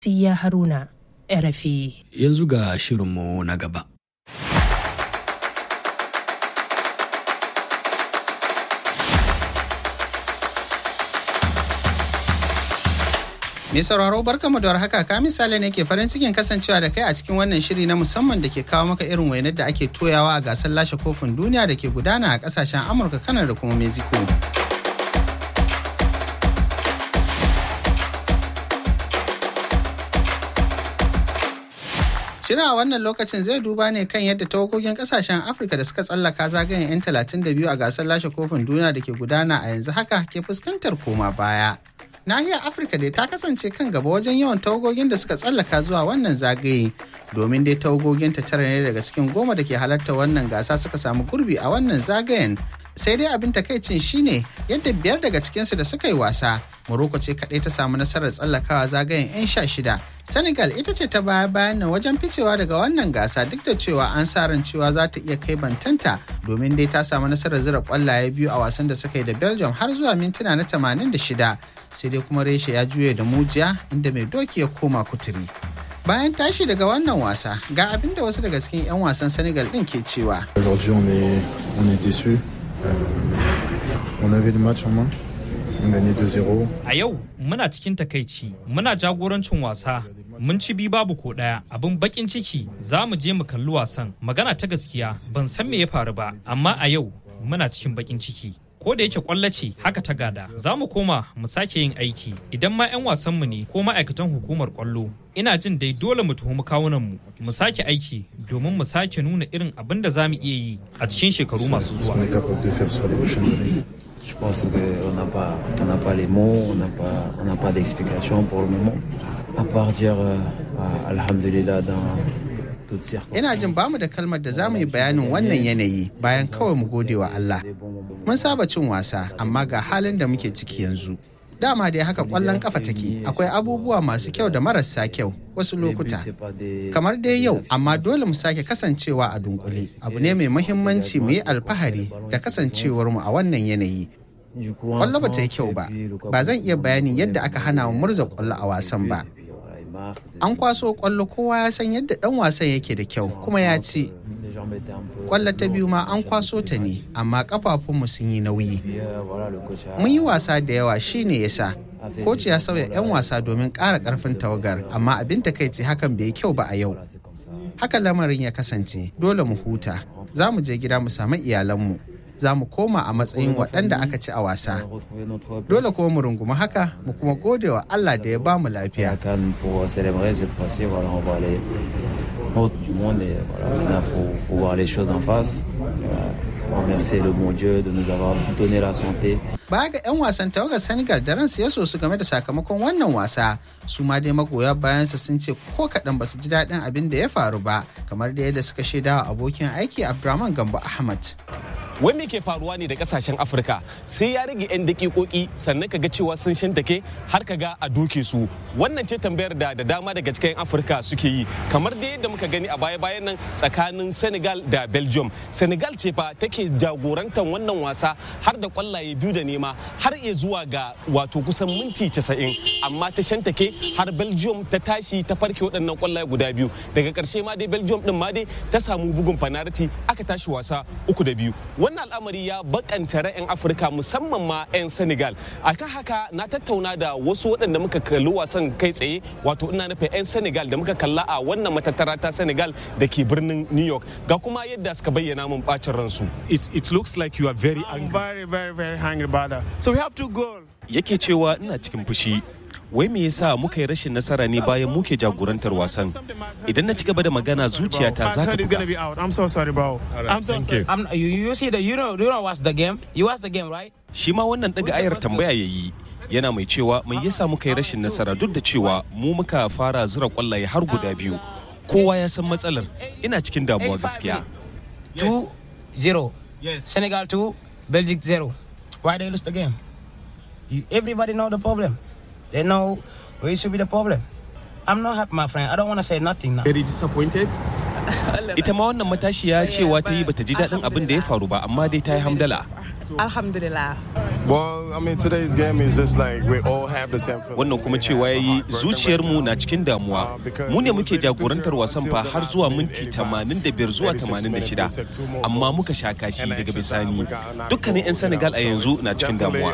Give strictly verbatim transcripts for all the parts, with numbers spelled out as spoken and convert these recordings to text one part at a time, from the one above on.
Siya Haruna, R F I. Yanzu ga shirinmu na gaba. Mai sauraro barkamu da warhaka, ka misali ne ke farin cikin kasancewa da kai a cikin wannan shiri na musamman da ke kawo maka irin wainar da ake toyawa a gasar lashe kofin duniya da ke gudana a kasashen Amurka, Kanar da kuma Mexico. Shirin a wannan lokacin zai duba ne kan yadda tawagogin kasashen Afirka da suka tsallaka zagayen 'yan talatin da biyu a gasar lashe kofin duniya da ke gudana a yanzu haka ke fuskantar koma baya. Nahiyar Afirka dai ta kasance kan gaba wajen yawan tawagogin da suka tsallaka zuwa wannan zagaye, domin dai tawagogin ta tara ne daga cikin goma da ke halarta wannan gasa suka samu gurbi a wannan zagayen. Sai dai abin takaicin shine yadda biyar daga cikinsu da suka yi wasa, Morocco ce kaɗai ta samu nasarar tsallakawa zagayen 'yan sha shida. Senegal ita ce ta baya bayan nan wajen ficewa daga wannan gasa, duk da cewa an sa ran cewa za ta iya kai bantanta, domin dai ta samu nasarar zira kwallaye biyu a wasan da suka yi da Belgium har zuwa mintuna na tamanin da shida. Sai dai kuma reshe ya juye da mujiya inda mai doki ya koma kuturi. Bayan tashi daga wannan wasa, ga abin da wasu daga cikin 'yan wasan Senegal din ke cewa. Aujourd'hui on est on est déçus. On avait le match en main. On gagnait deux zéro. A yau muna cikin takaici, muna jagorancin wasa. Mun ci bi babu ko daya. Abin bakin ciki, za mu je mu kalli wasan. Magana ta gaskiya, ban san me ya faru ba, amma a yau muna cikin bakin ciki. Ko da yake kwallo ce haka ta gada, za mu koma mu sake yin aiki. Idan ma 'yan wasanmu ne ko ma'aikatan hukumar kwallo, ina jin dai dole mu tuhumi kawunanmu mu sake aiki domin mu sake nuna irin abin da za mu iya yi a cikin shekaru masu zuwa. Je pense qu'on n'a pas, on n'a pas les mots, on n'a pas, on n'a pas d'explication pour le moment. À part dire euh, alhamdulillah dans toutes circonstances. Ina jin bamu da kalmar da za mu yi bayanin wannan yanayi bayan kawai mu gode wa Allah. Mun saba cin wasa, amma ga halin da muke ciki yanzu. Dama dai haka kwallon kafa take, akwai abubuwa masu kyau da marasa kyau wasu lokuta. Kamar dai yau, amma dole mu sake kasancewa a dunkule. Abu ne mai muhimmanci mu yi alfahari da kasancewarmu a wannan yanayi. Kwallo ba ta yi kyau ba, ba zan iya bayanin yadda aka hana mu murza kwallo a wasan ba. An kwaso kwallo, kowa ya san yadda dan wasan yake da kyau kuma ya ci. Kwallo ta biyu ma an kwaso ta ne, amma kafafunmu sun yi nauyi. Mun yi wasa da yawa shine yasa. Koci ya sauya 'yan wasa domin ƙara ƙarfin tawagar, amma abin takaici hakan bai yi kyau ba a yau. Haka lamarin ya kasance, dole mu huta. Za mu je gida mu samu iyalanmu. Za mu koma a matsayin waɗanda aka ci a wasa. Dole kuma mu rungumi haka, mu kuma gode wa Allah da ya ba mu lafiya. Du monde et voilà, maintenant faut, faut voir les choses en face. Voilà. Remercier le bon Dieu de nous avoir donné la santé. Baya ga 'yan wasan tawagar Senegal da ransu ya so su game da sakamakon wannan wasa, su ma dai magoya bayansa sun ce ko kaɗan ba su ji daɗin abin da ya faru ba, kamar da yadda suka shaida wa abokin aiki Abdurrahman Gambo Ahmad. Wai me ke faruwa ne da kasashen Afirka? Sai ya rage 'yan dakikoki sannan ka ga cewa sun shantake har ka ga a doke su. Wannan ce tambayar da da dama daga cikin Afirka suke yi, kamar da yadda muka gani a baya-bayan nan tsakanin Senegal da Belgium. Senegal ce fa take jagorantar wannan wasa har da kwallaye biyu da nema har iya zuwa ga wato kusan minti casa'in, amma ta shantake har Belgium ta tashi ta farke waɗannan kwallaye guda biyu. Daga ƙarshe ma dai Belgium din ma dai ta samu bugun fanariti aka tashi wasa uku da biyu. Wannan al'amari ya bakanta 'yan Afirka musamman ma 'yan Senegal. Akan haka na tattauna da wasu waɗanda muka kalli wasan kai tsaye, wato ina nufin 'yan Senegal da muka kalla a wannan matattara ta Senegal da ke birnin New York. Ga kuma yadda suka bayyana mun bacin ransu. It, it looks like you are very angry. I'm very, very, very angry about that. So we have to go. Yake cewa ina cikin fushi. Wai me yasa muka yi rashin nasara ne bayan muke jagorantar wasan? Idan na ci gaba da magana zuciyata za ta buga. I'm so sorry, bro. I'm so sorry. I'm, you, you see the you know you know watch the game. You watch the game, right? Shi ma wannan daga ayar tambaya yayi. Yana mai cewa mai yasa muka yi rashin nasara duk da cewa mu muka fara zura kwallaye har guda biyu. Kowa ya san matsalar. Ina cikin damuwa gaskiya. two zero. Yes. Senegal two, Belgium zero. Why they lose the game? You, everybody know the problem. They know where should be the problem. I'm not happy, my friend. I don't want to say nothing now. Very disappointed. Ita ma wannan matashiya cewa ta yi bata ji daɗin abin da ya faru ba, amma dai ta yi hamdala. Alhamdulillah. Well, I mean, today's game is just like we all have the same feeling. Wannan kuma cewa yayi zuciyarmu na cikin damuwa. Mu ne muke jagorantar wasan fa har zuwa minti tamanin da biyar zuwa tamanin da shida. Amma muka sha kashi daga bisani. Dukkanin 'yan Senegal a yanzu na cikin damuwa.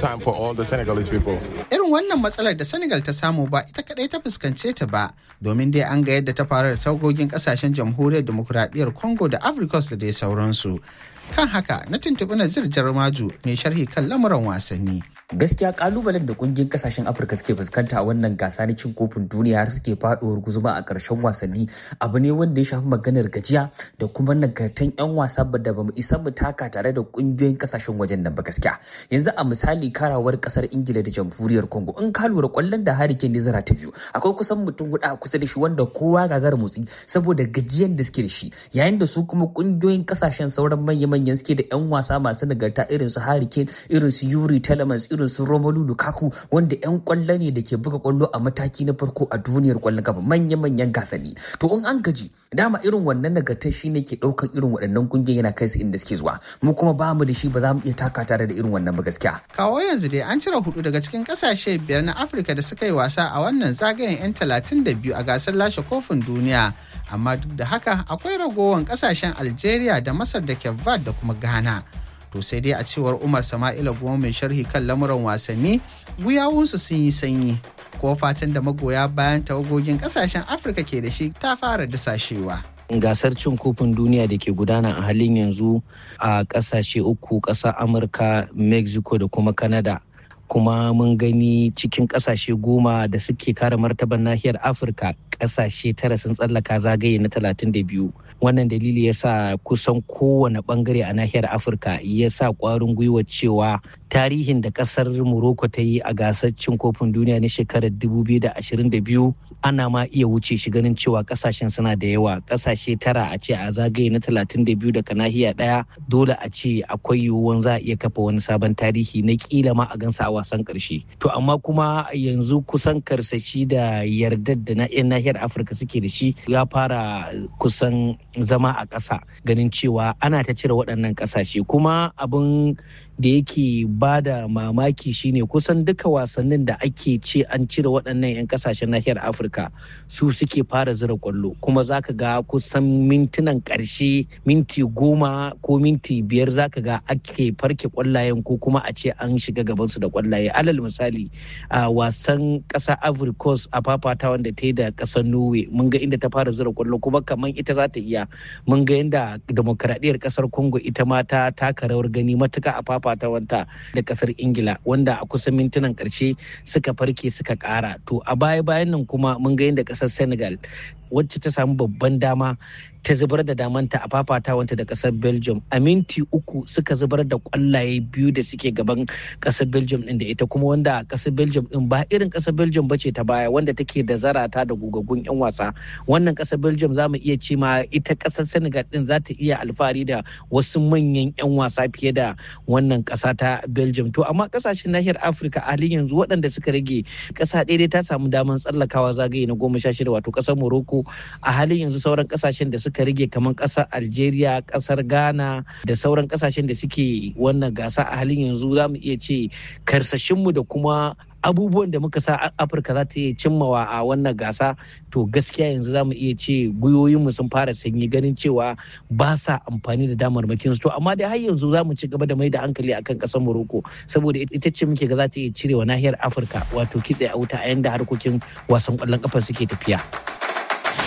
Irin wannan matsalar da Senegal ta samu ba ita kadai ta fuskance ta ba, domin dai an ga yadda ta fara da tagogin kasashen jamhuriyar demokuraɗiyyar Congo da Ivory Coast da dai sauransu. Kan haka na tuntuɓi Nazir Jarmaju mai sharhi kan lamuran wasanni. Gaskiya kalubalen da kungiyar kasashen Afirka suke fuskanta a wannan gasa na cin kofin duniya har suke faɗuwar guzuma a ƙarshen wasanni abu ne wanda ya shafi maganar gajiya da kuma nagartan 'yan wasa da bamu isa mu taka tare da kungiyoyin kasashen wajen nan ba gaskiya. Yanzu a misali karawar kasar Ingila da jamhuriyar Congo in ka lura kwallon da Harry Kane zira ta biyu akwai kusan mutum hudu a kusa da shi wanda kowa gagara motsi saboda gajiyan da suke da shi, yayin da su kuma kungiyoyin kasashen sauran manyan manyan suke da 'yan wasa masu nagarta irin su Harry Kane, irin su Yuri Telemans, irin su Romelu Lukaku wanda 'yan kwallo ne da ke buga kwallo a mataki na farko a duniyar kwallon kafa manya-manyan gasanni. To in an gaji dama irin wannan nagarta shine ke daukan irin waɗannan kungiyoyi yana kai su inda suke zuwa. Mu kuma ba mu da shi ba za mu iya taka tare da irin wannan ba gaskiya. Kawo yanzu dai an cire hudu daga cikin kasashe biyar na Afirka da suka yi wasa a wannan zagayen 'yan talatin da biyu a gasar lashe kofin duniya. Amma duk da haka akwai ragowar kasashen Algeria da Masar da Cape Verde da kuma Ghana. To sai dai a cewar Umar Sama'ila Goma mai sharhi kan lamuran wasanni, guyawunsu sun yi sanyi. Ko fatan da magoya bayan tawagogin kasashen Afirka ke da shi ta fara dasashewa. Gasar cin kofin duniya da ke gudana a halin yanzu a kasashe uku, ƙasar Amurka, Mexico da kuma Canada. Kuma mun gani cikin kasashe goma da suke kare martaban nahiyar Afirka, kasashe tara sun tsallaka zagaye na talatin da biyu. Wannan dalili ya sa kusan kowane bangare a nahiyar Afirka ya sa kwarin gwiwa cewa tarihin da kasar Morocco ta yi a gasar cin kofin duniya na shekarar dubu biyu da ashirin da biyu ana ma iya wuce shi ganin cewa kasashen suna da yawa. Kasashe tara a ce a zagaye na talatin da biyu daga nahiya daya, dole a ce akwai yiwuwan za a iya kafa wani sabon tarihi na kila ma a gansa a wasan karshe. To amma kuma yanzu kusan karsashi da yardar da na yan nahiyar Afirka suke da shi ya fara kusan zama a ƙasa, ganin cewa ana ta cire waɗannan ƙasashe. Kuma abin da yake ba da mamaki shine kusan duka wasannin da ake ce an cire waɗannan 'yan kasashen nahiyar Afirka su suke fara zira kwallo, kuma zaka ga kusan mintunan ƙarshe minti goma ko minti biyar zaka ga ake farke kwallayen ko kuma a ce an shiga gabansu da kwallaye. Alal misali a wasan ƙasar Ivory Coast a fafata wanda ta yi da ƙasar Norway mun ga inda ta fara zira kwallo kuma kamar ita za ta iya. Mun ga yadda demokradiyyar ƙasar Congo ita ma ta taka rawar gani matuka a fafata wanta da kasar Ingila wanda a kusan mintunan karshe suka farke suka kara. To a baya bayan nan kuma mun ga yadda kasar Senegal wacce ta samu babban dama ta zubar da damanta a fafatawanta da kasar Belgium a minti uku suka zubar da kwallaye biyu da suke gaban kasar Belgium din da ita, kuma wanda kasar Belgium din ba irin kasar Belgium bace ta baya wanda take da zarata da gugaggun yan wasa. Wannan kasar Belgium zamu iya ce ma ita kasar Senegal din za ta iya alfahari da wasu manyan yan wasa fiye da wannan kasa ta Belgium. To amma kasashen nahiyar Afirka a halin yanzu waɗanda suka rage, kasa ɗaya dai ta samu damar tsallakawa zagaye na goma sha shida wato kasar Morocco. A halin yanzu sauran kasashen da suka rage kamar kasar Algeria, kasar Ghana da sauran kasashen da suke wannan gasa a halin yanzu za mu iya ce karsashinmu da kuma abubuwan da muka sa Afirka za ta iya cimmawa a wannan gasa, to gaskiya yanzu za mu iya ce gwiwoyinmu sun fara sanyi ganin cewa ba sa amfani da damarmakinsu. To amma dai har yanzu za mu ci gaba da mai da hankali akan kasar Morocco saboda ita ce muke ga za ta iya cirewa nahiyar Afirka wato kitse a wuta a yanda harkokin wasan kwallon kafa suke tafiya.